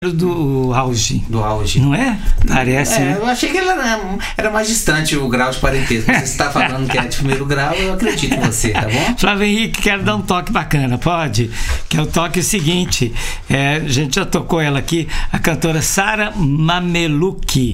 do auge. Do auge. Não é? Parece, né? Eu achei que era mais distante o grau de parentesco. Você está falando que é de primeiro grau, eu acredito em você, tá bom? Flávio Henrique, quero dar um toque bacana, pode? Que é o toque seguinte, a gente já tocou ela aqui, a cantora Sara Mameluque.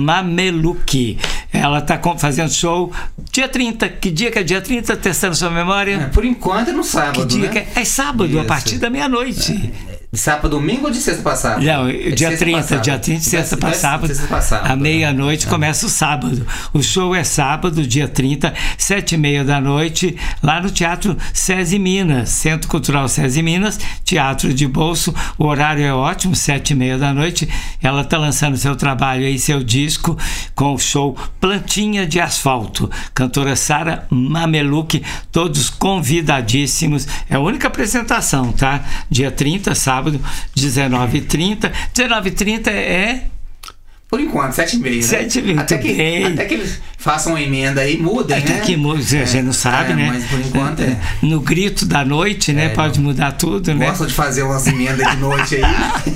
Ela está fazendo show dia 30. Que dia que é dia 30? Testando sua memória? Por enquanto é no sábado, que dia, né? É sábado, isso. A partir da meia-noite. De sábado, domingo ou de sexta para sábado? Não, dia 30, de sexta para sábado. À meia-noite começa o sábado. O show é sábado, dia 30, 7h30 da noite, lá no Teatro SESI Minas, Centro Cultural SESI Minas, teatro de bolso. O horário é ótimo, 7h30 da noite. Ela está lançando seu trabalho aí, seu disco, com o show Plantinha de Asfalto. Cantora Sara Mameluque, todos convidadíssimos. É a única apresentação, tá? Dia 30, sábado. 19h30. 19h30 é... Por enquanto, 7h30, né? 7h30, até que eles façam uma emenda aí, mudem, até né? Que muda, a gente não sabe, né? Mas por enquanto No grito da noite, né? Pode mudar tudo, né? Gosta de fazer umas emendas de noite aí.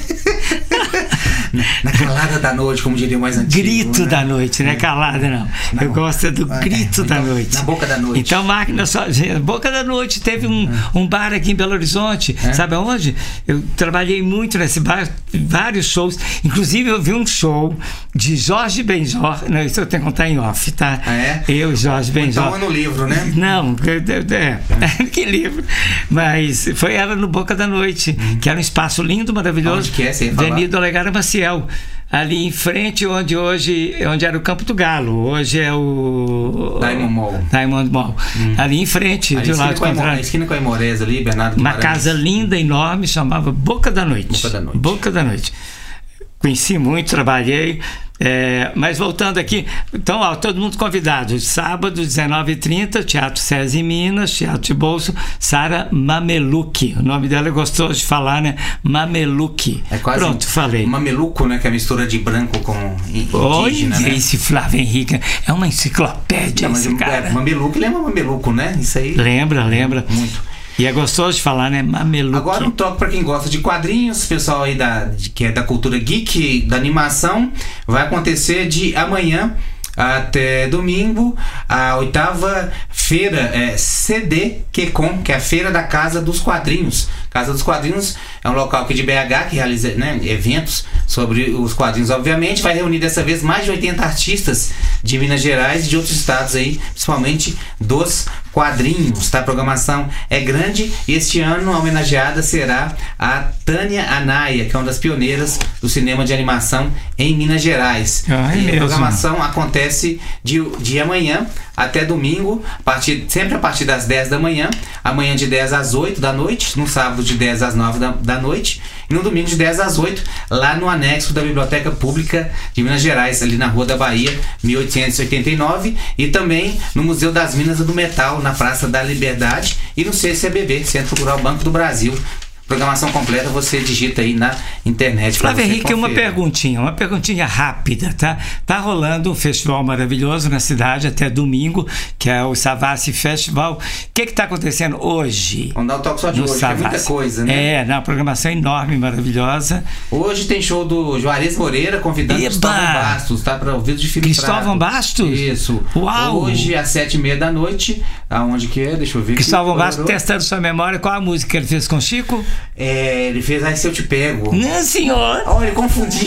Na calada da noite, como diria mais antigo. Grito, né? Da noite, né? Calada não. Eu gosto do grito da noite. Na boca da noite. Então, máquina só. Boca da noite. Teve um bar aqui em Belo Horizonte. Sabe aonde? Eu trabalhei muito nesse bar, vários shows. Inclusive, eu vi um show de Jorge Benjor. Não, isso eu tenho que contar em off, tá? Eu, Jorge Benjor. Então é no livro, né? Não, que livro? Mas foi ela no Boca da Noite, que era um espaço lindo, maravilhoso. Onde que é? Você ia falar? Avenida Olegário Maciel. Ali em frente, onde era o Campo do Galo. Hoje é o Diamond Mall. Ali em frente, do lado contrário. Esquina com a Imorés ali, Bernardo Uma casa linda, enorme, chamava Boca da Noite. Boca da Noite. Conheci muito, trabalhei. Mas voltando aqui, então, todo mundo convidado. Sábado, 19h30, Teatro SESI Minas, Teatro de Bolso, Sara Mameluque. O nome dela é gostoso de falar, né? Mameluque. É quase Pronto, falei. Mameluco, né? Que é a mistura de branco com indígena, né? Esse Flávio Henrique é uma enciclopédia, esse cara. Mameluco lembra Mameluco, né? Isso aí. Lembra. Muito. E é gostoso de falar, né? Mameluque. Agora um toque para quem gosta de quadrinhos, pessoal aí que é da cultura geek, da animação. Vai acontecer de amanhã até domingo a 8ª feira CDQCon, que é a Feira da Casa dos Quadrinhos. Casa dos Quadrinhos é um local aqui de BH que realiza, né, eventos sobre os quadrinhos, obviamente. Vai reunir dessa vez mais de 80 artistas de Minas Gerais e de outros estados aí, principalmente dos quadrinhos, tá? A programação é grande e este ano a homenageada será a Tânia Anaia, que é uma das pioneiras do cinema de animação em Minas Gerais. A programação acontece de amanhã até domingo, sempre a partir das 10 da manhã, amanhã de 10 às 8 da noite, no sábado de 10 às 9 da noite e no domingo de 10 às 8, lá no anexo da Biblioteca Pública de Minas Gerais, ali na Rua da Bahia, 1889, e também no Museu das Minas do Metal, na Praça da Liberdade, e no CCBB, Centro Cultural Banco do Brasil. Programação completa você digita aí na internet. Flávio Henrique, uma perguntinha rápida, tá? Tá rolando um festival maravilhoso na cidade até domingo, que é o Savassi Festival. O que tá acontecendo hoje? Vamos dar o toque só de hoje, que é muita coisa, né? Uma programação enorme, maravilhosa. Hoje tem show do Juarez Moreira, convidando Cristóvão Bastos, tá? Para ouvir de Filho Cristóvão Bastos? Isso. Uau! Hoje às 7h30 da noite, aonde que é? Deixa eu ver. Cristóvão Bastos, testando sua memória, qual a música que ele fez com Chico? Ele fez Aí Se Eu Te Pego. Não, senhor! Olha, ele confundiu.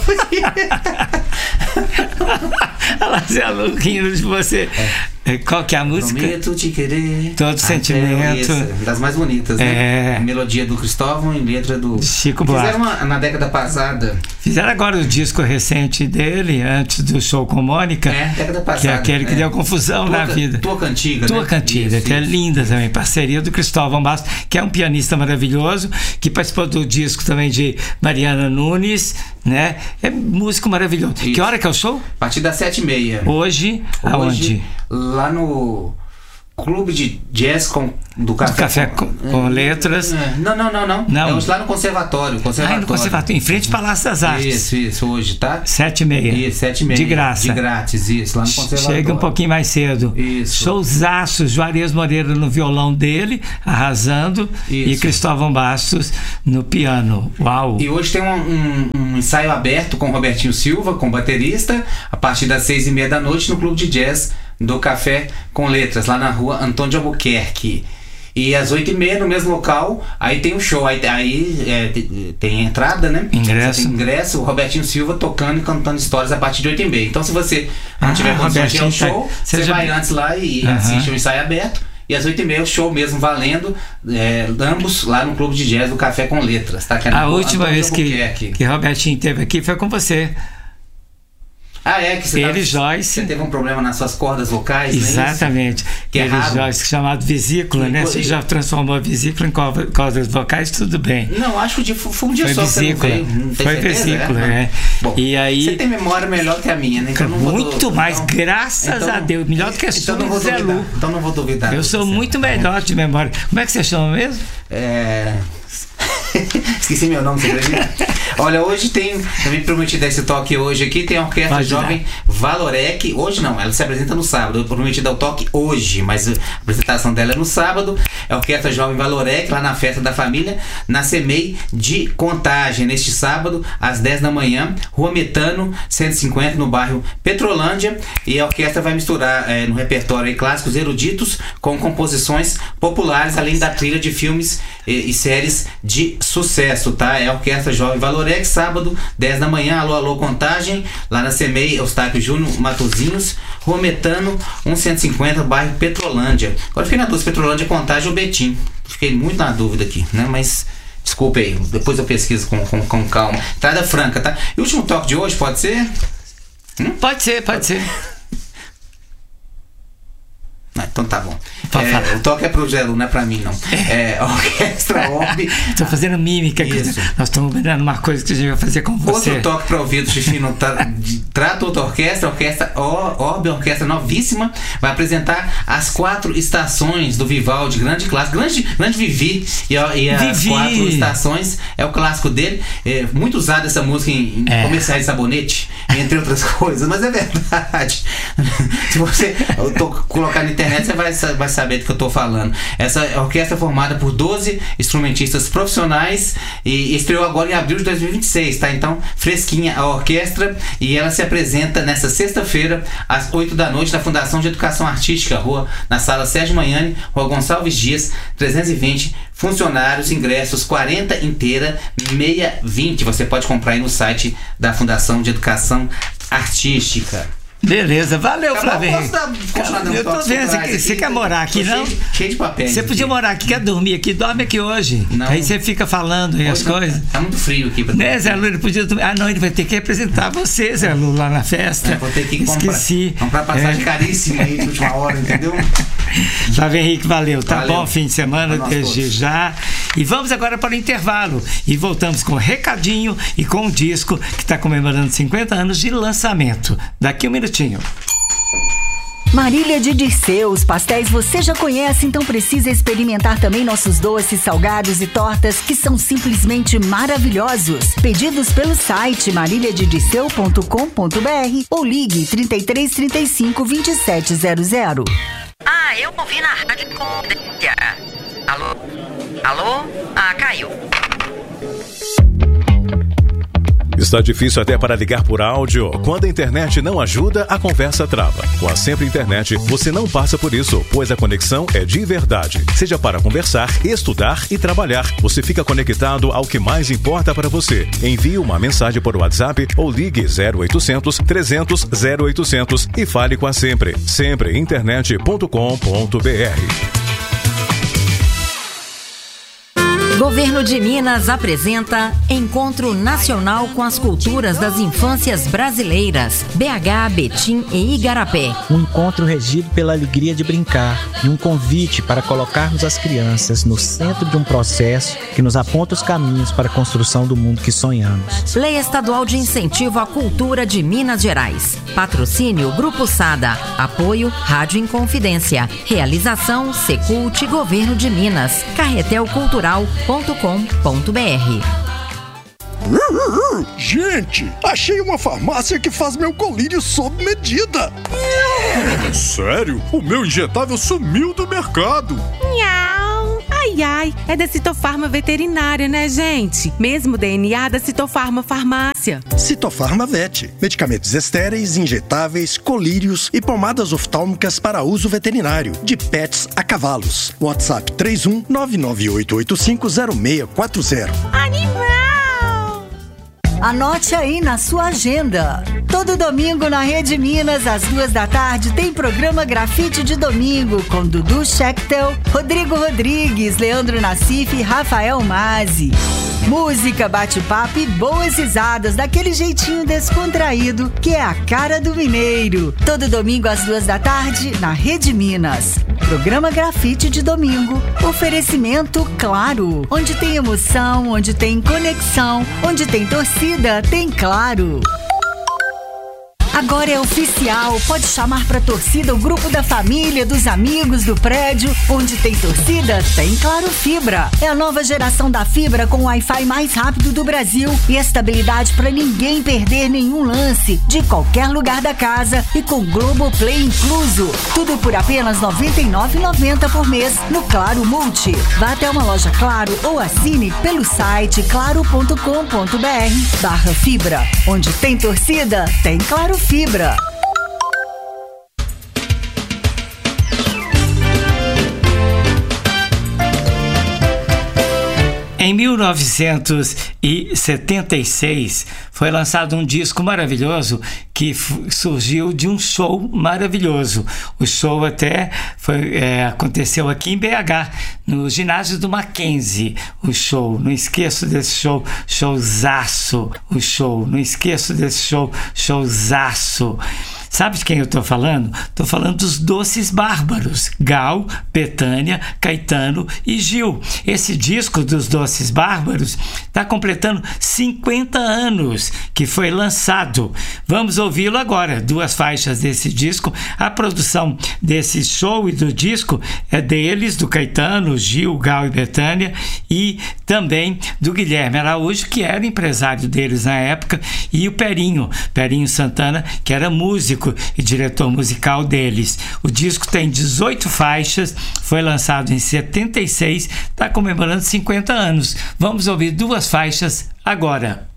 Olha lá, Zé Luquinho, de você. Qual que é a música? Prometo te querer. Todo sentimento. Das mais bonitas, né? A melodia do Cristóvão e letra do Chico Buarque. Fizeram na década passada. Fizeram agora o disco recente dele, antes do show com Mônica. Década passada. Que é aquele que deu confusão na vida. Tua Cantiga, Tua Cantiga, que é linda também. Parceria do Cristóvão Bastos, que é um pianista maravilhoso, que participou do disco também de Mariana Nunes, né? É músico maravilhoso. Isso. Que hora que é o show? A partir das 7h30. Hoje, aonde? Lá no Clube de Jazz do Café com Letras. Não. É hoje lá no Conservatório. No Conservatório, em frente ao Palácio das Artes. Isso, hoje, tá? 7h30. Isso, 7h30. De graça. De grátis, isso, lá no Conservatório. Chega um pouquinho mais cedo. Isso. Showzaço, Juarez Moreira no violão dele, arrasando. Isso. E Cristóvão Bastos no piano. Uau! E hoje tem um ensaio aberto com o Robertinho Silva, com baterista, a partir das 6h30 da noite no Clube de Jazz do Café com Letras, lá na rua Antônio de Albuquerque. E às 8h30 no mesmo local, aí tem um show, aí tem entrada, né? Ingresso, o Robertinho Silva tocando e cantando histórias a partir de 8h30. Então se você não tiver condições de ir ao show, você vai antes lá e assiste o ensaio aberto. E às 8h30 o show mesmo valendo, ambos lá no Clube de Jazz do Café com Letras. Tá? A última vez que Robertinho esteve aqui foi com você. Que você teve um problema nas suas cordas vocais, exatamente, né? Que é Joyce, chamado vesícula, né? Você já transformou a vesícula em cordas vocais, tudo bem. Não, acho que foi um dia só vesícula. Que você não veio. Foi vesícula, Bom, e aí, você tem memória melhor que a minha, né? Então muito mais, graças a Deus. Melhor do que a sua, Zé Lu. Então não vou duvidar. Eu sou muito melhor de memória. Como é que você chama mesmo? Esqueci meu nome, você acredita? Olha, hoje eu me prometi dar esse toque hoje aqui, tem a Orquestra Jovem Valorec. Hoje não, ela se apresenta no sábado. Eu prometi dar o toque hoje, mas a apresentação dela é no sábado. É a Orquestra Jovem Valorec, lá na Festa da Família, na CEMEI de Contagem, neste sábado, às 10 da manhã, Rua Metano, 150, no bairro Petrolândia. E a orquestra vai misturar no repertório aí, clássicos eruditos com composições populares, além da trilha de filmes e séries de sucesso, tá? É a Orquestra Jovem Valorec, sábado, 10 da manhã, alô, Contagem, lá na CEMEI, Eustáquio Júnior Matozinhos, Rua Metano, 150, bairro Petrolândia. Agora fiquei na dúvida, Petrolândia, Contagem ou Betim. Fiquei muito na dúvida aqui, né? Mas desculpa aí, depois eu pesquiso com calma. Entrada franca, tá? E o último toque de hoje, pode ser? Pode ser. Então tá bom. O toque é pro Zé Lu, não é pra mim, não. A Orquestra Orbe. Estou fazendo mímica. Nós estamos combinando uma coisa que a gente vai fazer com você. Outro toque para ouvido de fino trata outra orquestra, a Orquestra Orbe, orquestra novíssima, vai apresentar as 4 estações do Vivaldi, grande clássico, grande Vivi, e as 4 estações é o clássico dele. Muito usada essa música em comerciais de sabonete, entre outras coisas, mas é verdade. Se você colocar na internet, você vai saber do que eu estou falando. Essa orquestra é formada por 12 instrumentistas profissionais e estreou agora em abril de 2026, tá? Então, fresquinha a orquestra, e ela se apresenta nessa sexta-feira às 8 da noite na Fundação de Educação Artística, na Sala Sérgio Manhani, Rua Gonçalves Dias, 320, funcionários, ingressos 40 inteira, 620. Você pode comprar aí no site da Fundação de Educação Artística. Beleza, valeu, Flávio. Eu tô vendo, você quer morar aqui, não? Cheio de papéis. Você podia morar aqui, quer dormir aqui, dorme aqui hoje. Não. Aí você fica falando aí as coisas. Tá muito frio aqui. Né, Zé Lu, ele podia dormir. Não, ele vai ter que representar você, Zé Lu, lá na festa. Vou ter que Esqueci. comprar passagem caríssima aí de última hora, entendeu? Flávio Henrique, valeu. Tá bom, fim de semana, desde já. E vamos agora para o intervalo. E voltamos com o recadinho e com o disco que está comemorando 50 anos de lançamento. Daqui um minutinho. Marília de Dirceu, os pastéis você já conhece, então precisa experimentar também nossos doces, salgados e tortas, que são simplesmente maravilhosos. Pedidos pelo site mariliadedirceu.com.br ou ligue 33 35 2700. Eu ouvi na rádio. Alô? Caiu. Está difícil até para ligar por áudio? Quando a internet não ajuda, a conversa trava. Com a Sempre Internet, você não passa por isso, pois a conexão é de verdade. Seja para conversar, estudar e trabalhar, você fica conectado ao que mais importa para você. Envie uma mensagem por WhatsApp ou ligue 0800 300 0800 e fale com a Sempre. Sempreinternet.com.br. Governo de Minas apresenta Encontro Nacional com as Culturas das Infâncias Brasileiras, BH, Betim e Igarapé. Um encontro regido pela alegria de brincar e um convite para colocarmos as crianças no centro de um processo que nos aponta os caminhos para a construção do mundo que sonhamos. Lei Estadual de Incentivo à Cultura de Minas Gerais. Patrocínio Grupo Sada. Apoio Rádio Inconfidência. Realização Secult Governo de Minas. Carretelcultural.com.br. Gente, achei uma farmácia que faz meu colírio sob medida. Sério? O meu injetável sumiu do mercado. Nhau. Ai, ai, é da Citofarma Veterinária, né, gente? Mesmo DNA da Citofarma Farmácia. Citofarma Vet. Medicamentos estéreis, injetáveis, colírios e pomadas oftálmicas para uso veterinário. De pets a cavalos. WhatsApp 31-998850640. Animal! Anote aí na sua agenda. Todo domingo na Rede Minas, às 14h, tem programa Grafite de Domingo com Dudu Schechtel, Rodrigo Rodrigues, Leandro Nassif e Rafael Mazzi. Música, bate-papo e boas risadas daquele jeitinho descontraído que é a cara do mineiro. Todo domingo às 14h na Rede Minas. Programa Grafite de Domingo. Oferecimento Claro. Onde tem emoção, onde tem conexão, onde tem torcida, tem Claro. Agora é oficial, pode chamar pra torcida o grupo da família, dos amigos, do prédio. Onde tem torcida, tem Claro Fibra. É a nova geração da fibra com o Wi-Fi mais rápido do Brasil e estabilidade pra ninguém perder nenhum lance, de qualquer lugar da casa e com Globoplay incluso. Tudo por apenas R$ 99,90 por mês no Claro Multi. Vá até uma loja Claro ou assine pelo site claro.com.br/fibra. Onde tem torcida, tem Claro Fibra. Em 1976 foi lançado um disco maravilhoso que surgiu de um show maravilhoso. O show até aconteceu aqui em BH, no ginásio do Mackenzie. O show, não esqueço desse show, showzaço. O show, não esqueço desse show, showzaço. Sabe de quem eu estou falando? Estou falando dos Doces Bárbaros, Gal, Bethânia, Caetano e Gil. Esse disco dos Doces Bárbaros está completando 50 anos que foi lançado. Vamos ouvi-lo agora. 2 faixas desse disco. A produção desse show e do disco é deles, do Caetano, Gil, Gal e Bethânia, e também do Guilherme Araújo, que era empresário deles na época, e o Perinho Santana, que era músico e diretor musical deles. O disco tem 18 faixas, foi lançado em 76, está comemorando 50 anos. Vamos ouvir 2 faixas agora.